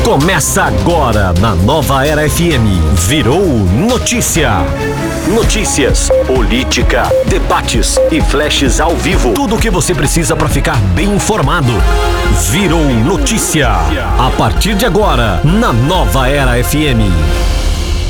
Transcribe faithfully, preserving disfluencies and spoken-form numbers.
Começa agora na Nova Era F M. Virou Notícia. Notícias, política, debates e flashes ao vivo. Tudo o que você precisa para ficar bem informado. Virou Notícia. A partir de agora, na Nova Era F M.